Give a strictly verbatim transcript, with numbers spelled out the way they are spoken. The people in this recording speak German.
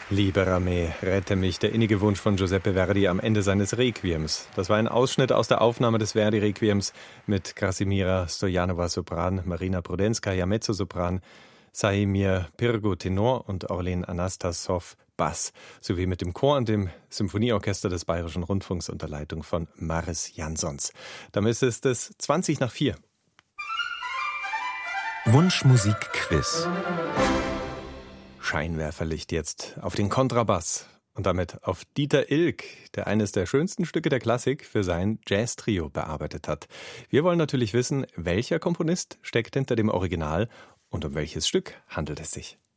Libera me, rette mich, der innige Wunsch von Giuseppe Verdi am Ende seines Requiems. Das war ein Ausschnitt aus der Aufnahme des Verdi-Requiems mit Krasimira Stojanova Sopran, Marina Prudenskaya Mezzosopran, Saimir Pirgo Tenor und Orlen Anastasov Bass, sowie mit dem Chor und dem Symphonieorchester des Bayerischen Rundfunks unter Leitung von Maris Jansons. Damit ist es zwanzig nach vier. Wunschmusik-Quiz. Scheinwerferlicht jetzt auf den Kontrabass und damit auf Dieter Ilk, der eines der schönsten Stücke der Klassik für sein Jazz-Trio bearbeitet hat. Wir wollen natürlich wissen, welcher Komponist steckt hinter dem Original und um welches Stück handelt es sich.